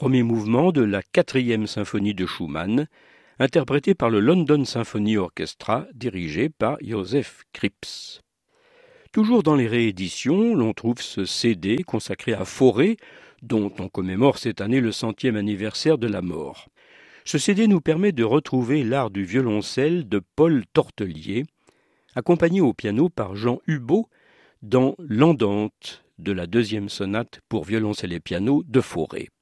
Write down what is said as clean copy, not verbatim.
premier mouvement de la 4e symphonie de Schumann, interprété par le London Symphony Orchestra, dirigé par Joseph Kripps. Toujours dans les rééditions, l'on trouve ce CD consacré à Fauré, dont on commémore cette année le 100e anniversaire de la mort. Ce CD nous permet de retrouver l'art du violoncelle de Paul Tortelier, accompagné au piano par Jean Hubaut dans l'Andante de la 2e sonate pour violoncelle et piano de Fauré.